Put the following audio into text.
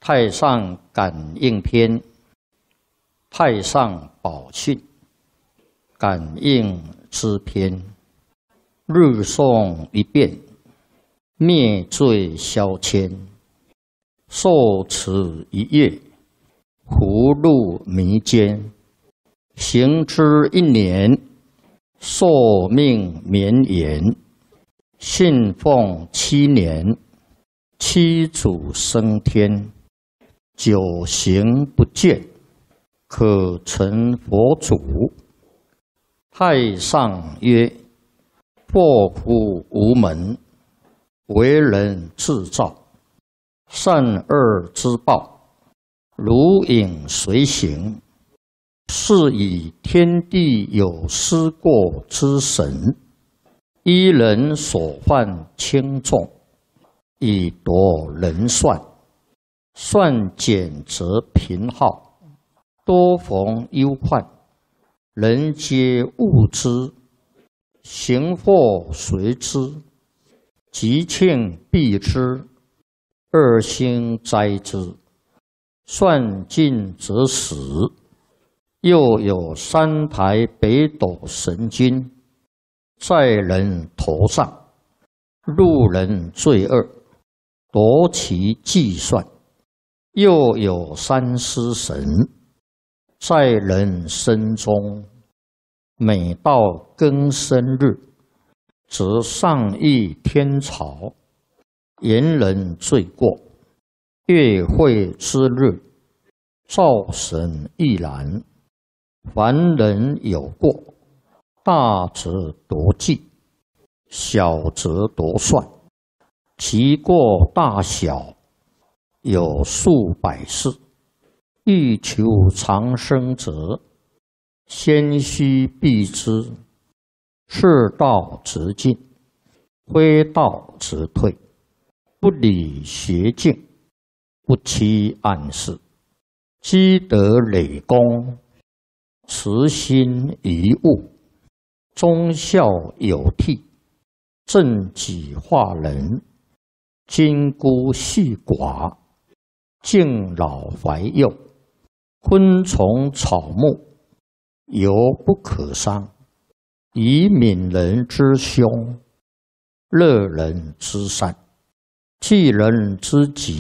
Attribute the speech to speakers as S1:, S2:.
S1: 太上感应篇，太上宝训，感应之篇。日诵一遍，灭罪消愆；受持一夜，福禄弥坚。行之一年，寿命绵延；信奉7年，七祖升天。久行不倦，可成佛祖。太上曰：祸福无门，为人自造。善恶之报，如影随形。是以天地有失过之神，依人所犯轻重，以夺人算。算减则贫耗，多逢忧患。人皆恶之，行祸随之，吉庆避之，恶兴灾之。算尽则死。又有3台北斗神君，在人头上，路人罪恶，夺其计算。又有3尸神，在人身中，每到庚申日，则上议天朝，言人罪过。月会之日，灶神亦然。凡人有过，大则夺计，小则夺算。其过大小，有数百世。欲求长生者，先须避之。是道则进，非道则退。不理邪径，不欺暗室。积德累功，慈心遗物。忠孝有悌，正己化人。金孤细寡，敬老怀幼。昆虫草木，犹不可伤。以悯人之凶，乐人之善。济人之急，